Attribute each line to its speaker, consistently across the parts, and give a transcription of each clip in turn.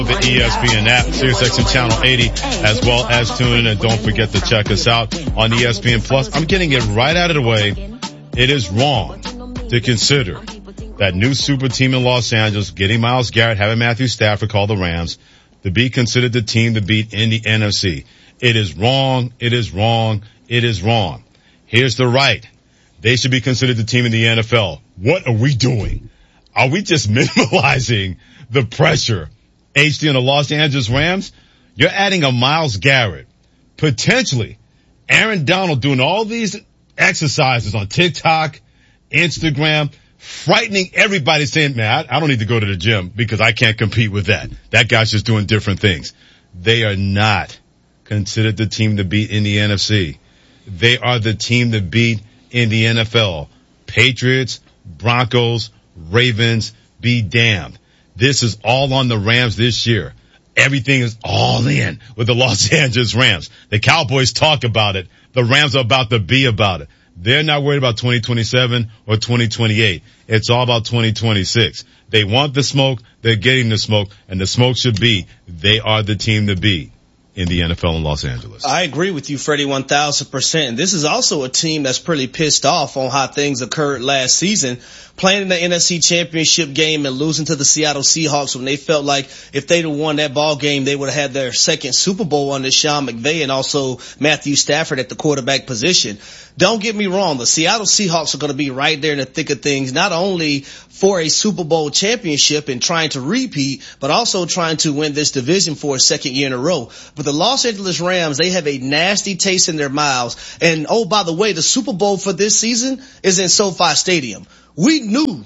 Speaker 1: The ESPN app, SiriusXM Channel 80, as well as tune in, and don't forget to check us out on ESPN Plus. I'm getting it right out of the way. It is wrong to consider that new super team in Los Angeles, getting Myles Garrett, having Matthew Stafford call the Rams, to be considered the team to beat in the NFC. It is wrong. It is wrong. It is wrong. Here's the right. They should be considered the team in the NFL. What are we doing? Are we just minimalizing the pressure? HD on the Los Angeles Rams, you're adding a Myles Garrett, potentially Aaron Donald doing all these exercises on TikTok, Instagram, frightening everybody, saying, man, I don't need to go to the gym because I can't compete with that. That guy's just doing different things. They are not considered the team to beat in the NFC. They are the team to beat in the NFL. Patriots, Broncos, Ravens, be damned. This is all on the Rams this year. Everything is all in with the Los Angeles Rams. The Cowboys talk about it. The Rams are about to be about it. They're not worried about 2027 or 2028. It's all about 2026. They want the smoke. They're getting the smoke. And the smoke should be they are the team to beat in the NFL in Los Angeles.
Speaker 2: I agree with you, Freddie, 1,000%. And this is also a team that's pretty pissed off on how things occurred last season, playing in the NFC Championship game and losing to the Seattle Seahawks when they felt like if they'd have won that ball game, they would have had their second Super Bowl under Sean McVay and also Matthew Stafford at the quarterback position. Don't get me wrong, the Seattle Seahawks are going to be right there in the thick of things, not only for a Super Bowl championship and trying to repeat, but also trying to win this division for a second year in a row. But the Los Angeles Rams, they have a nasty taste in their mouths. And oh, by the way, the Super Bowl for this season is in SoFi Stadium. We know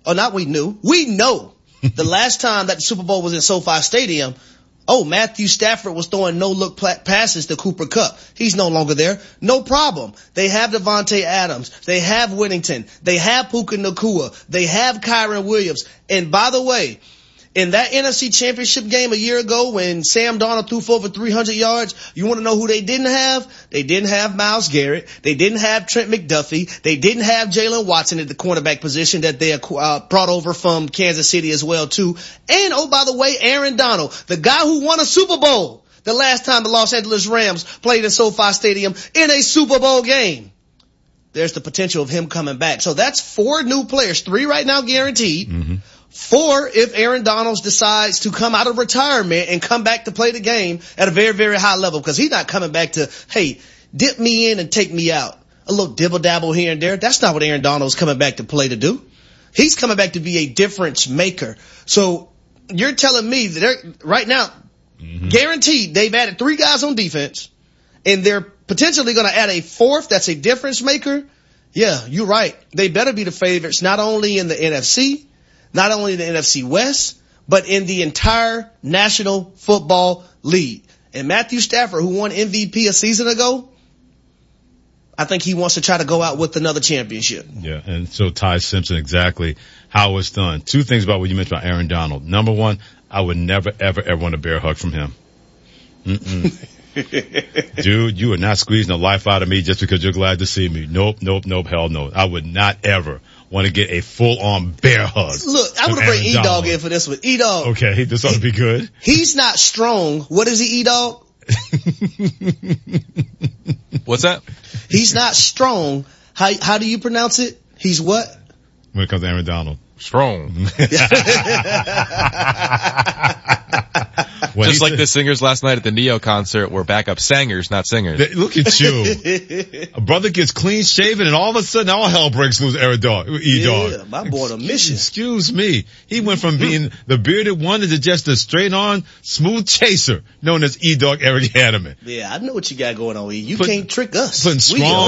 Speaker 2: the last time that the Super Bowl was in SoFi Stadium, Matthew Stafford was throwing no-look passes to Cooper Kupp. He's no longer there. No problem. They have Devontae Adams. They have Whittington. They have Puka Nacua. They have Kyron Williams. And by the way, in that NFC Championship game a year ago when Sam Darnold threw for over 300 yards, you want to know who they didn't have? They didn't have Myles Garrett. They didn't have Trent McDuffie. They didn't have Jalen Watson at the cornerback position that they brought over from Kansas City as well, too. And, by the way, Aaron Donald, the guy who won a Super Bowl the last time the Los Angeles Rams played in SoFi Stadium in a Super Bowl game. There's the potential of him coming back. So that's 4 new players, 3 right now guaranteed. Mm-hmm. 4 if Aaron Donald decides to come out of retirement and come back to play the game at a very, very high level, because he's not coming back to, hey, dip me in and take me out. A little dibble-dabble here and there. That's not what Aaron Donald's coming back to play to do. He's coming back to be a difference maker. So you're telling me that they're right now, guaranteed, they've added 3 guys on defense, and they're potentially going to add a 4th that's a difference maker. Yeah, you're right. They better be the favorites, not only in the NFC, not only in the NFC West, but in the entire National Football League. And Matthew Stafford, who won MVP a season ago, I think he wants to try to go out with another championship.
Speaker 1: Yeah, and so Ty Simpson, exactly how it's done. 2 things about what you mentioned about Aaron Donald. Number 1, I would never, ever, ever want a bear hug from him. Dude, you are not squeezing the life out of me just because you're glad to see me. Nope, hell no. I would not ever want to get a full-on bear hug.
Speaker 2: Look, I want to bring E-Dog in for this one. E-Dog.
Speaker 1: Okay, this ought to be good.
Speaker 2: He's not strong. What is he, E-Dog?
Speaker 3: What's that?
Speaker 2: He's not strong. How do you pronounce it? He's what?
Speaker 1: When it comes to Aaron Donald.
Speaker 3: Strong. Just like the singers last night at the Neo concert were backup singers, not singers.
Speaker 1: Look at you. A brother gets clean shaven and all of a sudden all hell breaks loose. E-Dog.
Speaker 2: Yeah, my boy on a mission.
Speaker 1: Excuse me. He went from being the bearded one to just a straight on smooth chaser known as E-Dog Eric Hanneman.
Speaker 2: Yeah, I know what you got going on, E. You can't trick us.
Speaker 1: Putting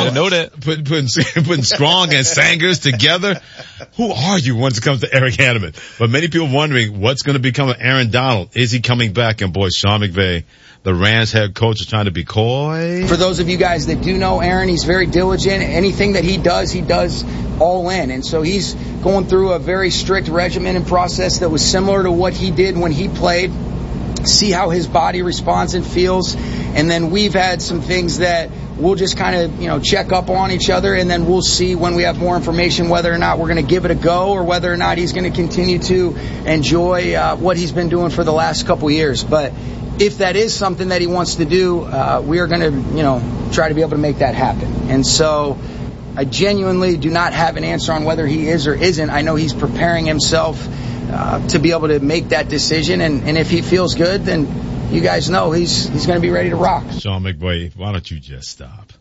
Speaker 1: strong and singers together. Who are you once it comes to Eric Hanneman? But many people wondering what's going to become of Aaron Donald. Is he coming back? And boy, Sean McVay, the Rams head coach, is trying to be coy.
Speaker 4: For those of you guys that do know Aaron, he's very diligent. Anything that he does all in. And so he's going through a very strict regimen and process that was similar to what he did when he played. see how his body responds and feels. And then we've had some things that we'll just kind of, check up on each other, and then we'll see when we have more information whether or not we're going to give it a go or whether or not he's going to continue to enjoy what he's been doing for the last couple years. But if that is something that he wants to do, we are going to, try to be able to make that happen. And so I genuinely do not have an answer on whether he is or isn't. I know he's preparing himself to be able to make that decision, and if he feels good, then you guys know he's going to be ready to rock.
Speaker 1: Sean McVay, why don't you just stop?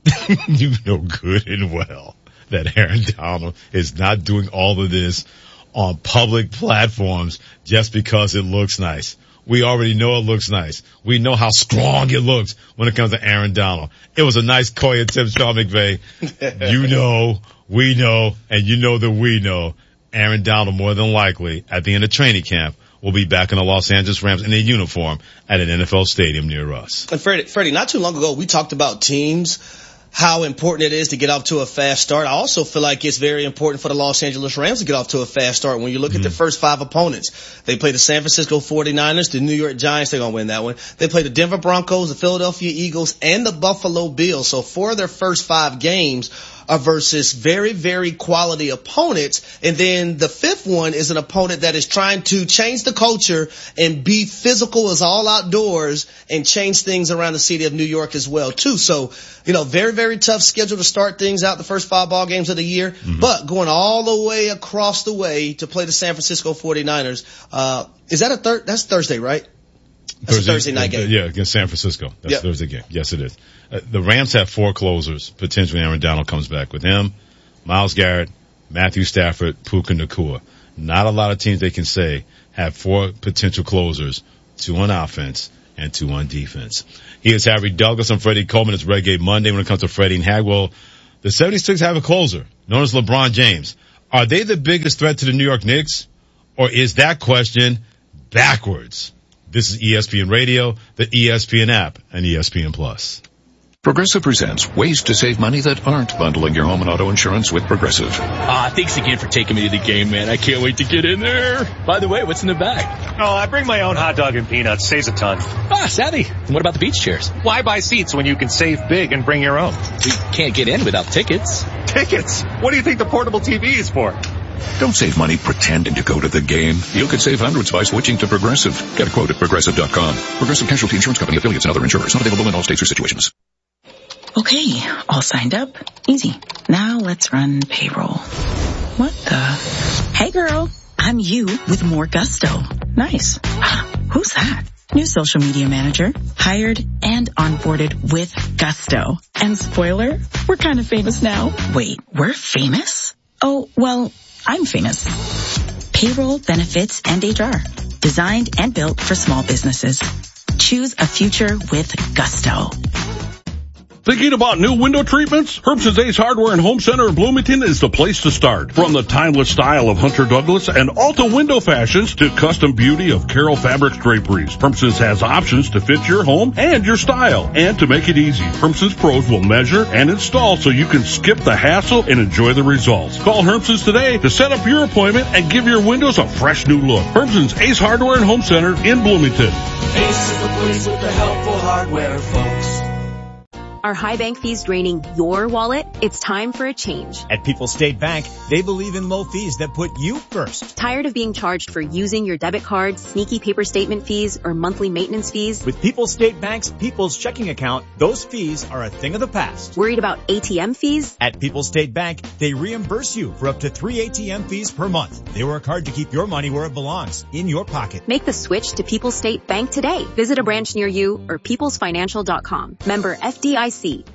Speaker 1: You know good and well that Aaron Donald is not doing all of this on public platforms just because it looks nice. We already know it looks nice. We know how strong it looks when it comes to Aaron Donald. It was a nice coy attempt, Sean McVay. You know, we know, and you know that we know Aaron Donald more than likely at the end of training camp will be back in the Los Angeles Rams in a uniform at an NFL stadium near us.
Speaker 2: And Freddie, not too long ago, we talked about teams, how important it is to get off to a fast start. I also feel like it's very important for the Los Angeles Rams to get off to a fast start. When you look at the first 5 opponents, they play the San Francisco 49ers, the New York Giants, they're going to win that one. They play the Denver Broncos, the Philadelphia Eagles, and the Buffalo Bills. So 4 of their first 5 games are versus very, very quality opponents. And then the 5th one is an opponent that is trying to change the culture and be physical as all outdoors and change things around the city of New York as well, too. So, very, very tough schedule to start things out the first 5 ball games of the year. But going all the way across the way to play the San Francisco 49ers, is that that's Thursday, right? That's a Thursday night game.
Speaker 1: Yeah, against San Francisco. That's Thursday game. Yes, it is. The Rams have 4 closers. Potentially Aaron Donald comes back with him, Myles Garrett, Matthew Stafford, Puka Nacua. Not a lot of teams they can say have 4 potential closers, 2 on offense and 2 on defense. He is Harry Douglas and Freddie Coleman. It's Red Gate Monday when it comes to Freddie and Hagwell. The 76ers have a closer known as LeBron James. Are they the biggest threat to the New York Knicks, or is that question backwards? This is ESPN Radio, the ESPN app, and ESPN Plus.
Speaker 5: Progressive presents ways to save money that aren't bundling your home and auto insurance with Progressive.
Speaker 6: Thanks again for taking me to the game, man. I can't wait to get in there. By the way, what's in the bag?
Speaker 7: Oh, I bring my own hot dog and peanuts. Saves a ton.
Speaker 6: Savvy. And what about the beach chairs?
Speaker 7: Why buy seats when you can save big and bring your own?
Speaker 6: We can't get in without tickets.
Speaker 7: Tickets? What do you think the portable TV is for?
Speaker 5: Don't save money pretending to go to the game. You could save hundreds by switching to Progressive. Get a quote at Progressive.com. Progressive Casualty Insurance Company, affiliates, and other insurers. Not available in all states or situations.
Speaker 8: Okay, all signed up. Easy. Now let's run payroll. What the? Hey girl, I'm you with more gusto. Nice. Who's that? New social media manager. Hired and onboarded with gusto. And spoiler, we're kind of famous now. Wait, we're famous? Oh, well, I'm famous. Payroll, benefits, and HR. Designed and built for small businesses. Choose a future with gusto.
Speaker 9: Thinking about new window treatments? Herbson's Ace Hardware and Home Center in Bloomington is the place to start. From the timeless style of Hunter Douglas and Alta window fashions to custom beauty of Carroll Fabrics draperies, Herbson's has options to fit your home and your style. And to make it easy, Herbson's pros will measure and install so you can skip the hassle and enjoy the results. Call Herbson's today to set up your appointment and give your windows a fresh new look. Herbson's Ace Hardware and Home Center in Bloomington.
Speaker 10: Ace is the place with the helpful hardware, folks.
Speaker 11: Are high bank fees draining your wallet? It's time for a change.
Speaker 12: At People's State Bank, they believe in low fees that put you first.
Speaker 11: Tired of being charged for using your debit card, sneaky paper statement fees, or monthly maintenance fees?
Speaker 12: With People's State Bank's People's Checking Account, those fees are a thing of the past.
Speaker 11: Worried about ATM fees?
Speaker 12: At People's State Bank, they reimburse you for up to 3 ATM fees per month. They work hard to keep your money where it belongs, in your pocket.
Speaker 11: Make the switch to People's State Bank today. Visit a branch near you or peoplesfinancial.com. Member FDIC.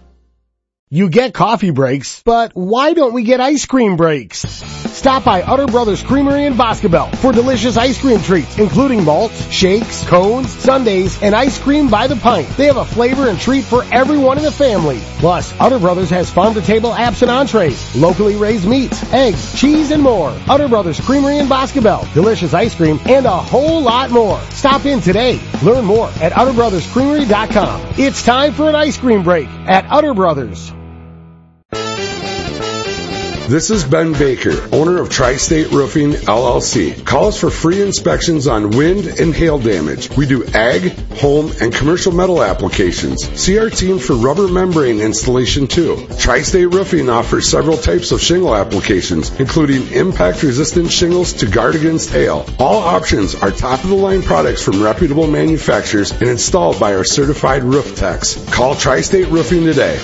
Speaker 13: You get coffee breaks, but why don't we get ice cream breaks? Stop by Utter Brothers Creamery in Boscobel for delicious ice cream treats, including malts, shakes, cones, sundaes, and ice cream by the pint. They have a flavor and treat for everyone in the family. Plus, Utter Brothers has farm-to-table apps and entrees, locally raised meats, eggs, cheese, and more. Utter Brothers Creamery in Boscobel, delicious ice cream, and a whole lot more. Stop in today. Learn more at UtterBrothersCreamery.com. It's time for an ice cream break at Utter Brothers.
Speaker 14: This is Ben Baker, owner of Tri-State Roofing, LLC. Call us for free inspections on wind and hail damage. We do ag, home, and commercial metal applications. See our team for rubber membrane installation too. Tri-State Roofing offers several types of shingle applications, including impact-resistant shingles to guard against hail. All options are top-of-the-line products from reputable manufacturers and installed by our certified roof techs. Call Tri-State Roofing today.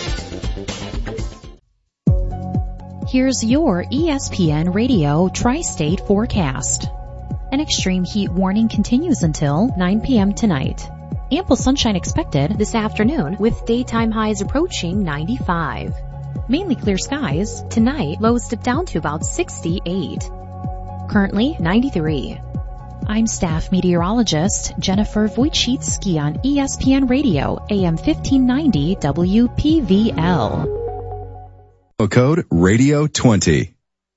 Speaker 15: Here's your ESPN Radio Tri-State forecast. An extreme heat warning continues until 9 p.m. tonight. Ample sunshine expected this afternoon with daytime highs approaching 95. Mainly clear skies. Tonight, lows dip down to about 68. Currently 93. I'm staff meteorologist Jennifer Wojcicki on ESPN Radio, AM 1590 WPVL.
Speaker 16: Code radio20.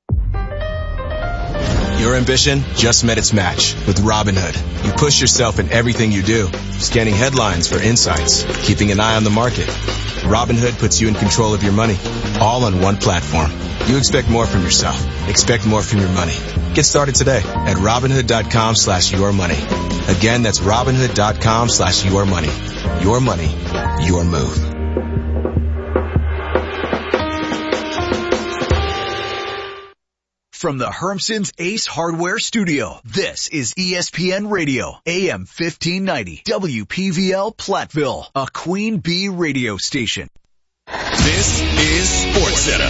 Speaker 17: Your ambition just met its match with Robinhood. You push yourself in everything you do, scanning headlines for insights, keeping an eye on the market. Robinhood puts you in control of your money, all on one platform. You expect more from yourself. Expect more from your money. Get started today at Robinhood.com/yourmoney. Again, that's Robinhood.com/yourmoney. Your money, your move.
Speaker 18: From the Hermson's Ace Hardware Studio, this is ESPN Radio, AM 1590, WPVL Platteville, a Queen Bee radio station.
Speaker 5: This is SportsCenter.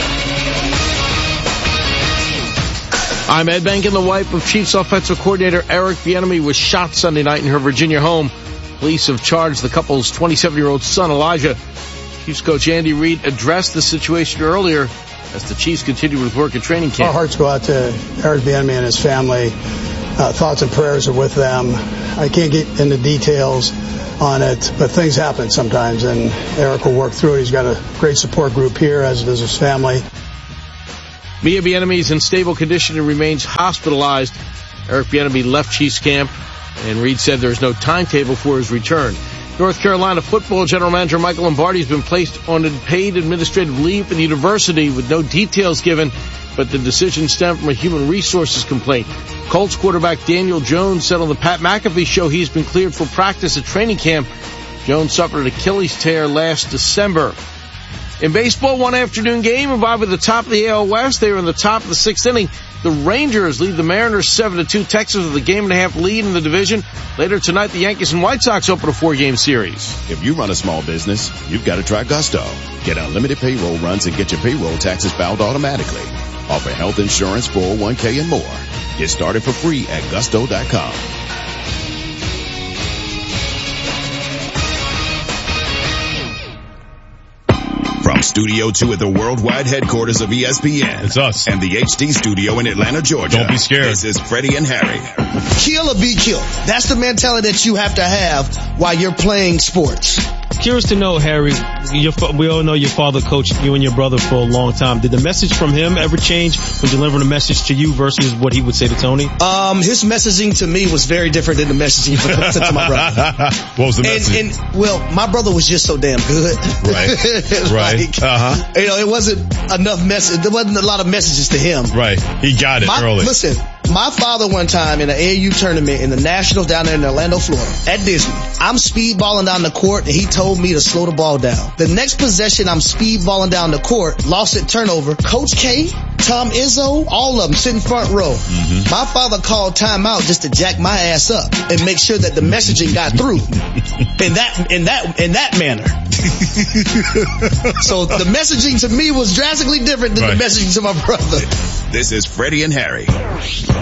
Speaker 19: I'm Ed Bankin. The wife of Chiefs offensive coordinator Eric Bieniemy was shot Sunday night in her Virginia home. Police have charged the couple's 27-year-old son, Elijah. Chiefs coach Andy Reid addressed the situation earlier as the Chiefs continue with work at training camp.
Speaker 20: Our hearts go out to Eric Bieniemy and his family. Thoughts and prayers are with them. I can't get into details on it, but things happen sometimes, and Eric will work through it. He's got a great support group here, as does his family.
Speaker 19: Mia Bieniemy is in stable condition and remains hospitalized. Eric Bieniemy left Chiefs camp, and Reid said there's no timetable for his return. North Carolina football general manager Michael Lombardi has been placed on paid administrative leave at the university with no details given, but the decision stemmed from a human resources complaint. Colts quarterback Daniel Jones said on the Pat McAfee show he's been cleared for practice at training camp. Jones suffered an Achilles tear last December. In baseball, one afternoon game involved at the top of the AL West. They were in the top of the sixth inning. The Rangers lead the Mariners 7-2. Texas with a 1.5 lead in the division. Later tonight, the Yankees and White Sox open a 4-game series.
Speaker 21: If you run a small business, you've got to try Gusto. Get unlimited payroll runs and get your payroll taxes filed automatically. Offer health insurance, 401k, and more. Get started for free at Gusto.com. From Studio 2 at the worldwide headquarters of ESPN.
Speaker 1: It's us.
Speaker 21: And the HD studio in Atlanta, Georgia.
Speaker 1: Don't be scared.
Speaker 21: This is Freddie and Harry.
Speaker 2: Kill or be killed. That's the mentality that you have to have while you're playing sports.
Speaker 22: Curious to know, Harry, we all know your father coached you and your brother for a long time. Did the message from him ever change when delivering a message to you versus what he would say to Tony?
Speaker 2: His messaging to me was very different than the messaging to my brother.
Speaker 1: What was the message?
Speaker 2: Well, my brother was just so damn good.
Speaker 1: Right. Right.
Speaker 2: It wasn't enough message. There wasn't a lot of messages to him.
Speaker 1: Right. He got it early.
Speaker 2: Listen. My father one time in an AAU tournament in the Nationals down there in Orlando, Florida, at Disney, I'm speedballing down the court and he told me to slow the ball down. The next possession, I'm speedballing down the court, lost it, turnover. Coach K, Tom Izzo, all of them sitting front row. Mm-hmm. My father called timeout just to jack my ass up and make sure that the messaging got through in that manner. So the messaging to me was drastically different than the messaging to my brother.
Speaker 21: This is Freddie and Harry.